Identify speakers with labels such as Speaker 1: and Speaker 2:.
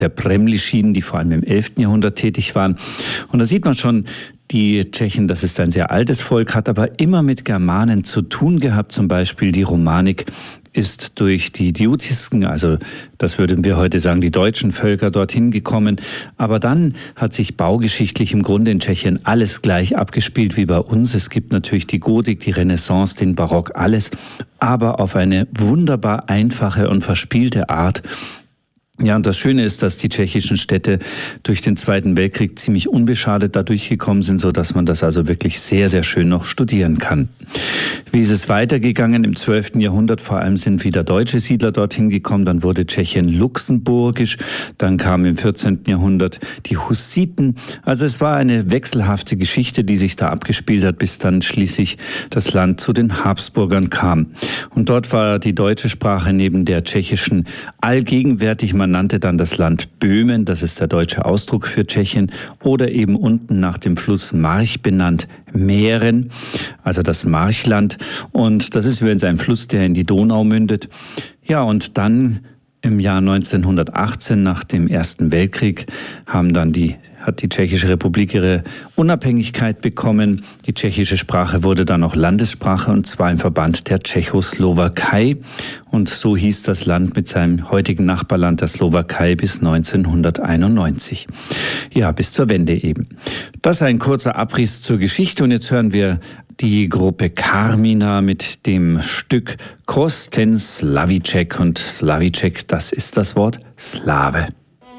Speaker 1: der Přemyslin, die vor allem im 11. Jahrhundert tätig waren. Und da sieht man schon, die Tschechen, das ist ein sehr altes Volk, hat aber immer mit Germanen zu tun gehabt. Zum Beispiel die Romanik ist durch die Diutisken, also das würden wir heute sagen, die deutschen Völker dorthin gekommen. Aber dann hat sich baugeschichtlich im Grunde in Tschechien alles gleich abgespielt wie bei uns. Es gibt natürlich die Gotik, die Renaissance, den Barock, alles, aber auf eine wunderbar einfache und verspielte Art. Ja, und das Schöne ist, dass die tschechischen Städte durch den Zweiten Weltkrieg ziemlich unbeschadet da durchgekommen sind, so dass man das also wirklich sehr, sehr schön noch studieren kann. Wie ist es weitergegangen? Im 12. Jahrhundert vor allem sind wieder deutsche Siedler dorthin gekommen, dann wurde Tschechien luxemburgisch, dann kamen im 14. Jahrhundert die Hussiten. Also es war eine wechselhafte Geschichte, die sich da abgespielt hat, bis dann schließlich das Land zu den Habsburgern kam. Und dort war die deutsche Sprache neben der tschechischen allgegenwärtig. Man nannte dann das Land Böhmen, das ist der deutsche Ausdruck für Tschechien, oder eben unten nach dem Fluss March benannt, Mähren, also das Marchland. Und das ist übrigens ein Fluss, der in die Donau mündet. Ja, und dann im Jahr 1918, nach dem Ersten Weltkrieg, hat die Tschechische Republik ihre Unabhängigkeit bekommen. Die tschechische Sprache wurde dann auch Landessprache, und zwar im Verband der Tschechoslowakei. Und so hieß das Land mit seinem heutigen Nachbarland, der Slowakei, bis 1991. Ja, bis zur Wende eben. Das ist ein kurzer Abriss zur Geschichte, und jetzt hören wir die Gruppe Carmina mit dem Stück Kosten Slavíček. Und Slavíček, das ist das Wort Slave.